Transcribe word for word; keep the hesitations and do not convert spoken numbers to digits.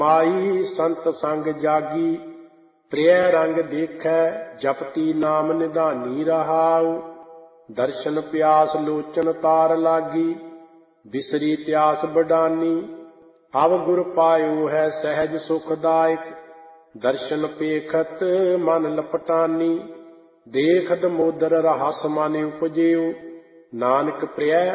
ਮਾਈ ਸੰਤ ਸੰਗ ਜਾਗੀ, ਪ੍ਰਿਯ ਰੰਗ ਦੇਖੈ, ਜਪਤੀ ਨਾਮ ਨਿਧਾਨੀ ਰਹਾਉ। ਦਰਸ਼ਨ ਪਿਆਸ ਲੋਚਨ ਤਾਰ ਲਾਗੀ, ਬਿਸਰੀ ਤਿਆਸ ਬਡਾਨੀ। ਅਵ ਗੁਰ ਪਾਇਓ ਹੈ ਸਹਿਜ ਸੁਖਦਾਇਕ, ਦਰਸ਼ਨ ਪੇਖਤ ਮਨ ਲਪਟਾਨੀ। ਦੇਖਤ ਮੋਦਰ ਰਹੱਸ ਮਨ ਉਪਜਿਓ, ਨਾਨਕ ਪ੍ਰਿਯ